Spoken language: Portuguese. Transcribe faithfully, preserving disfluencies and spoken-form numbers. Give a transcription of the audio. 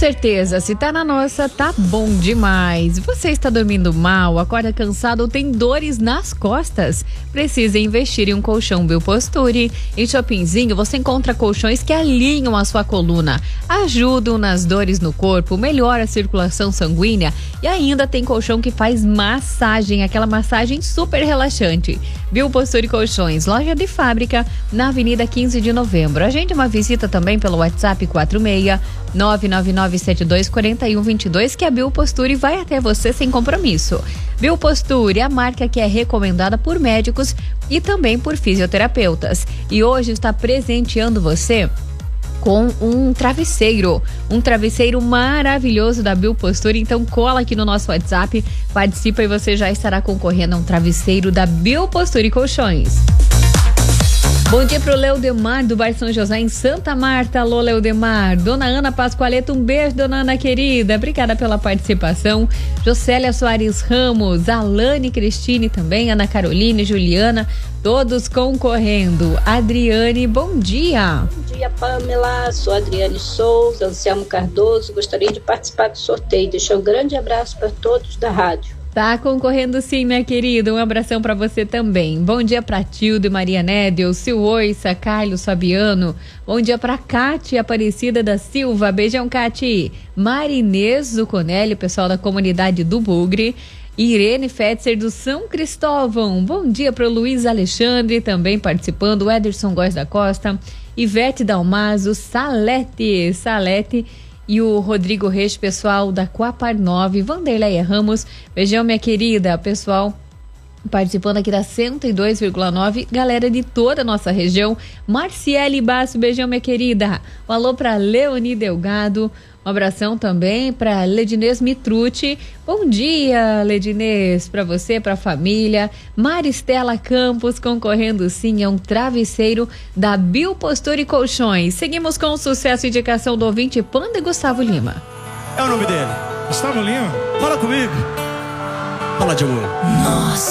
certeza, se tá na nossa, tá bom demais. Você está dormindo mal, acorda cansado ou tem dores nas costas? Precisa investir em um colchão Bioposture. Em Shoppingzinho você encontra colchões que alinham a sua coluna, ajudam nas dores no corpo, melhora a circulação sanguínea e ainda tem colchão que faz massagem, aquela massagem super relaxante. Bioposture Colchões, loja de fábrica, na Avenida quinze de Novembro. Agende uma visita também pelo WhatsApp quatro seis nove nove nove sete dois quatro um dois dois, que a Bioposture vai até você sem compromisso. Bioposture, a marca que é recomendada por médicos e também por fisioterapeutas. E hoje está presenteando você com um travesseiro, um travesseiro maravilhoso da Bioposture. Então cola aqui no nosso WhatsApp, participa e você já estará concorrendo a um travesseiro da Bioposture Colchões. Bom dia pro Leudemar do bairro São José em Santa Marta. Alô, Leudemar. Dona Ana Pascoaleto, um beijo, dona Ana querida. Obrigada pela participação. Jocélia Soares Ramos, Alane Cristine também, Ana Caroline, Juliana, todos concorrendo. Adriane, bom dia. Bom dia, Pamela. Sou Adriane Souza, Anselmo Cardoso. Gostaria de participar do sorteio. Deixar um grande abraço para todos da rádio. Tá concorrendo sim, minha querida. Um abração pra você também. Bom dia pra Tilde, Maria Nédel, Sil Oissa, Carlos Fabiano. Bom dia pra Cati Aparecida da Silva. Beijão, Cati. Marinês Zuconelli, pessoal da comunidade do Bugre. Irene Fetzer do São Cristóvão. Bom dia pro Luiz Alexandre, também participando. Ederson Góes da Costa. Ivete Dalmazo, Salete. Salete. E o Rodrigo Reis, pessoal da Coapar nove, Vanderleia Ramos, beijão, minha querida, pessoal participando aqui da cento e dois vírgula nove, galera de toda a nossa região. Marciele Basso, beijão, minha querida. Um alô para Leoni Delgado, um abração também para Ledinês Mitrucci. Bom dia, Ledinês, para você, para a família. Maristela Campos concorrendo sim a um travesseiro da Bioposture Colchões. Seguimos com o sucesso e indicação do ouvinte Panda e Gustavo Lima. É o nome dele, Gustavo Lima. Fala comigo. Fala de amor. Nossa.